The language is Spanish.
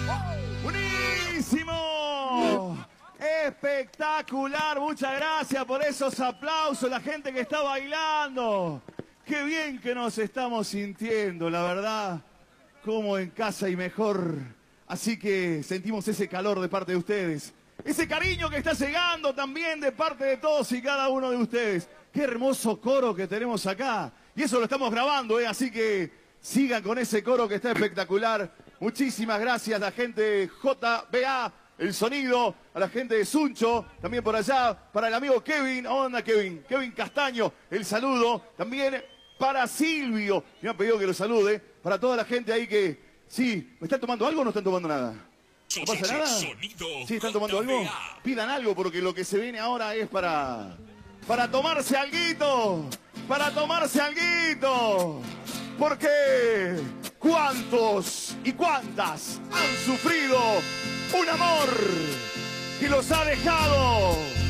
¡Buenísimo! Espectacular, muchas gracias por esos aplausos, la gente que está bailando. Qué bien que nos estamos sintiendo, la verdad, como en casa y mejor. Así que sentimos ese calor de parte de ustedes, ese cariño que está llegando también de parte de todos y cada uno de ustedes. Qué hermoso coro que tenemos acá, y eso lo estamos grabando, así que sigan con ese coro que está espectacular. Muchísimas gracias a la gente de JBA, el sonido, a la gente de Suncho, también por allá, para el amigo Kevin, onda Kevin Castaño, el saludo, también para Silvio, me han pedido que lo salude, para toda la gente ahí que, sí, ¿me están tomando algo o no están tomando nada? ¿No pasa nada? ¿Sí están tomando algo? Pidan algo porque lo que se viene ahora es para tomarse alguito, para tomarse alguito, porque ¿cuántos y cuántas han sufrido un amor que los ha dejado